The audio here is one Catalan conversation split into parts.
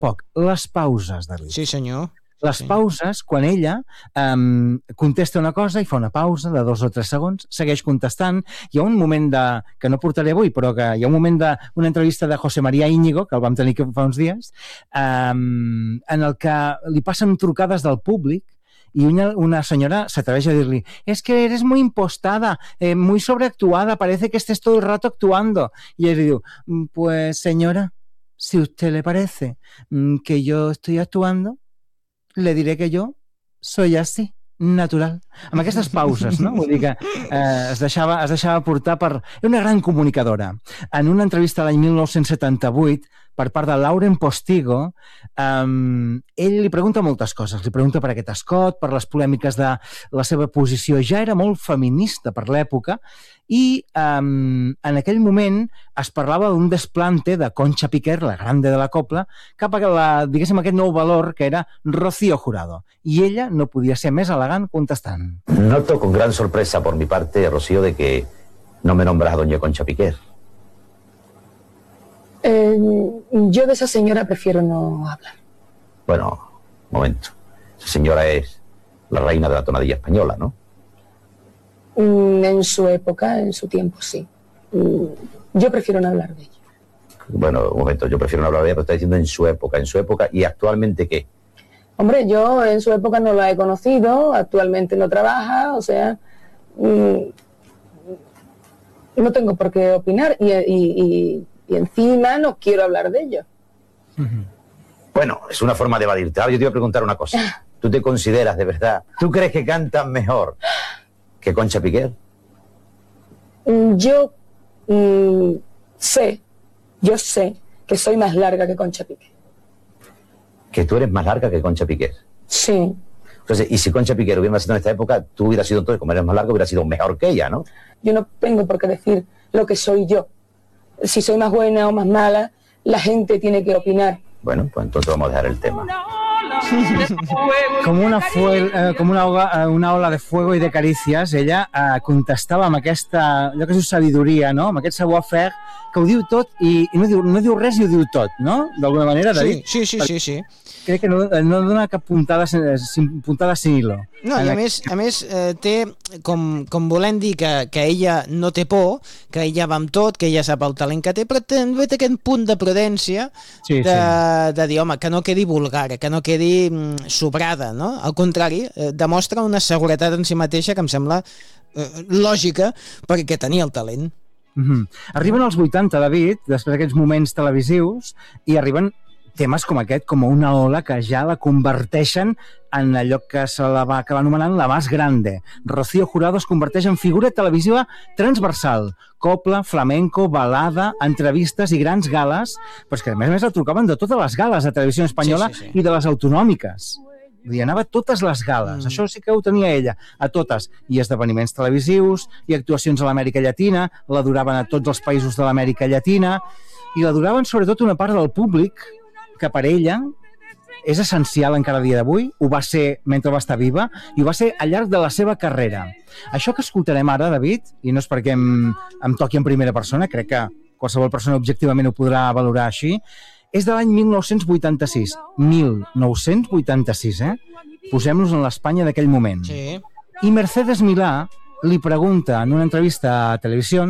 poc. Les pauses, David. Sí, senyor. Les pauses, quan ella contesta una cosa i fa una pausa de 2 o 3 segons, segueix contestant. Hi ha un moment que no portaré avui, però que hi ha un moment d'una entrevista de José María Íñigo, que el vam tenir fa uns dies, en el que li passen trucades del públic y una señora se atreve a decirle: es que eres muy impostada, muy sobreactuada, parece que estés todo el rato actuando. Y ella le digo: pues señora, si a usted le parece que yo estoy actuando, le diré que jo soy así, natural. Amb aquestes pauses, no? Vull dir que es deixava portar per... Era una gran comunicadora. En una entrevista l'any 1978, per part de Lauren Postigo, ell li pregunta moltes coses. Li pregunta per aquest escot, per les polèmiques de la seva posició. Ja era molt feminista per l'època i en aquell moment es parlava d'un desplante de Concha Piquer, la grande de la copla, cap a diguéssim, aquest nou valor que era Rocío Jurado. I ella no podia ser més elegant contestant. Noto con gran sorpresa por mi parte, Rocío, de que no me nombras a doña Concha Piquer. Yo de esa señora prefiero no hablar. Bueno, un momento. Esa señora es la reina de la tonadilla española, ¿no? En su época, en su tiempo, sí. Yo prefiero no hablar de ella. Bueno, un momento, yo prefiero no hablar de ella, pero está diciendo en su época, ¿y actualmente qué? Hombre, yo en su época no la he conocido, actualmente no trabaja, o sea, no tengo por qué opinar y encima no quiero hablar de ello. Bueno, es una forma de evadirte. Ahora yo te iba a preguntar una cosa. ¿Tú te consideras de verdad? ¿Tú crees que cantas mejor que Concha Piquer? Yo sé que soy más larga que Concha Piquer. ¿Que tú eres más larga que Concha Piquer? Sí. Entonces, y si Concha Piquer hubiera nacido en esta época, tú hubieras sido, entonces, como eres más larga, hubieras sido mejor que ella, ¿no? Yo no tengo por qué decir lo que soy yo. Si soy más buena o más mala, la gente tiene que opinar. Bueno, pues entonces vamos a dejar el tema. Com una ola de fuego i de carícies, ella contestava amb aquesta, allò que es diu sabidoria, no? Amb aquest savoir-faire, que ho diu tot i no diu res i ho diu tot, no? D'alguna manera, David? Sí. Crec que no dona cap puntada sin hilo. No, i a més té com volent dir que ella no té por, que ella va amb tot, que ella sap el talent que té, però també té aquest punt de prudència de dir, home, que no quedi vulgar, que no quedi sobrada, no? Al contrari, demostra una seguretat en si mateixa que em sembla lògica perquè tenia el talent. Arriben els 80, David, després d'aquests moments televisius, i arriben temes com aquest, com una ola que ja la converteixen en allò que se la va acabar anomenant la más grande. Rocío Jurado es converteix en figura televisiva transversal. Copla, flamenco, balada, entrevistes i grans gales, però és que a més la trucaven de totes les gales de Televisió Espanyola i de les autonòmiques. Vull dir, anava a totes les gales. Això sí que ho tenia ella, a totes. I esdeveniments televisius, i actuacions a l'Amèrica Llatina, l'adoraven a tots els països de l'Amèrica Llatina, i l'adoraven sobretot una part del públic que per ella és essencial encara a dia d'avui, ho va ser mentre va estar viva i ho va ser al llarg de la seva carrera. Això que escoltarem ara, David, i no és perquè em toqui en primera persona, crec que qualsevol persona objectivament ho podrà valorar així, és de l'any 1986. 1986, Posem-nos en l'Espanya d'aquell moment. Sí. I Mercedes Milà li pregunta en una entrevista a Televisió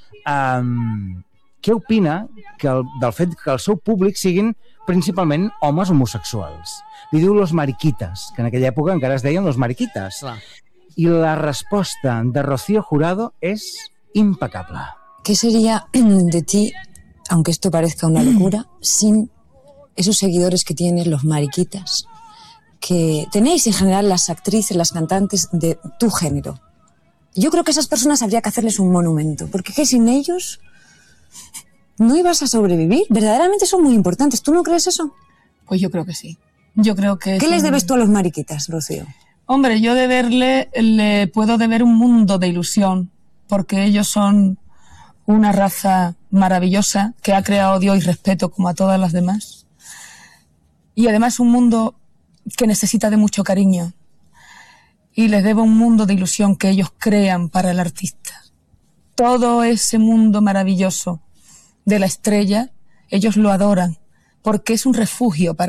què opina del fet que el seu públic siguin principalment homes homosexuals. Li diu los mariquitas, que en aquella època encara es deien los mariquitas. I la resposta de Rocío Jurado es impecable. ¿Qué sería de ti, aunque esto parezca una locura, sin esos seguidores que tienen los mariquitas, que tenéis en general las actrices, las cantantes de tu género? Yo creo que a esas personas habría que hacerles un monumento, porque que sin ellos no ibas a sobrevivir. Verdaderamente son muy importantes. ¿Tú no crees eso? Pues yo creo que sí. Yo creo que ¿Qué les debes tú a los mariquitas, Rocío? Hombre, yo le puedo deber un mundo de ilusión, porque ellos son una raza maravillosa que ha creado Dios y respeto como a todas las demás. Y además un mundo que necesita de mucho cariño. Y les debo un mundo de ilusión que ellos crean para el artista. Todo ese mundo maravilloso de la estrella, ellos lo adoran, porque es un refugio para